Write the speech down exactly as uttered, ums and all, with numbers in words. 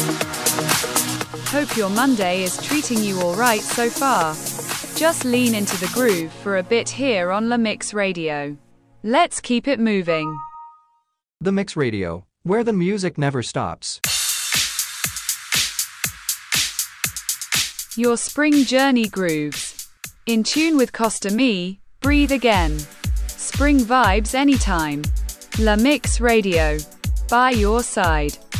Hope your Monday is treating you alright so far. Just lean into the groove for a bit here on La Mix Radio. Let's keep it moving. The Mix Radio, where the music never stops. Your spring journey grooves. In tune with Costa Me, breathe again. Spring vibes anytime. La Mix Radio. By your side.